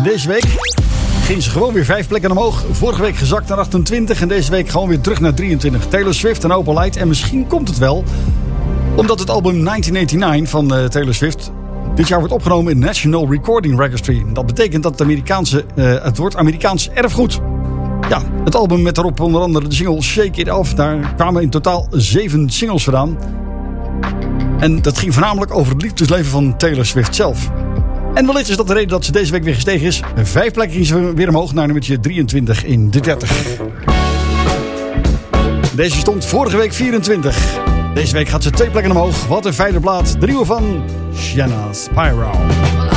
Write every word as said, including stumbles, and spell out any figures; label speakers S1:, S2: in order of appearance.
S1: En deze week ging ze gewoon weer vijf plekken omhoog. Vorige week gezakt naar achtentwintig en deze week gewoon weer terug naar drieëntwintig. Taylor Swift en Opal Light. En misschien komt het wel, omdat het album negentien negenennegentig van uh, Taylor Swift dit jaar wordt opgenomen in National Recording Registry. Dat betekent dat het, Amerikaanse, uh, het wordt Amerikaans erfgoed. Ja, het album met daarop onder andere de single Shake It Off. Daar kwamen in totaal zeven singles vandaan. En dat ging voornamelijk over het liefdesleven van Taylor Swift zelf. En wellicht is dat de reden dat ze deze week weer gestegen is. Vijf plekken ging ze weer omhoog naar nummertje drieëntwintig in de dertig. Deze stond vorige week vierentwintig. Deze week gaat ze twee plekken omhoog. Wat een fijne plaat. De nieuwe van Shanna Spyro.